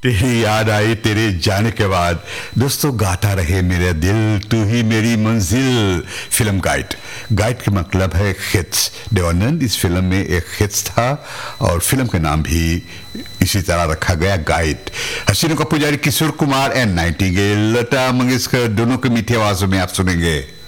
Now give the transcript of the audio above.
तेरी याद आई तेरे जाने के बाद। दोस्तों, गाता रहे मेरा दिल, तू ही मेरी मंजिल। Film guide. गाइड का मतलब है खित्स। देवानंद इस फिल्म में एक खित्स था और फिल्म का नाम भी इसी तरह रखा गया, गाइड। हसीनों का पुजारी किशोर कुमार एंड नाइटिंगेल, लता मंगेशकर दोनों के मीठी आवाजों में आप सुनेंगे।